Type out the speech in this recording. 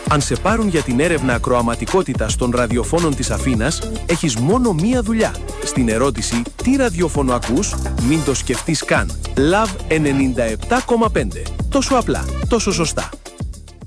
Αν σε πάρουν για την έρευνα ακροαματικότητας των ραδιοφώνων της Αθήνας, έχεις μόνο μία δουλειά. Στην ερώτηση «Τι ραδιόφωνο ακούς?» μην το σκεφτείς καν. Love 97,5. Τόσο απλά, τόσο σωστά.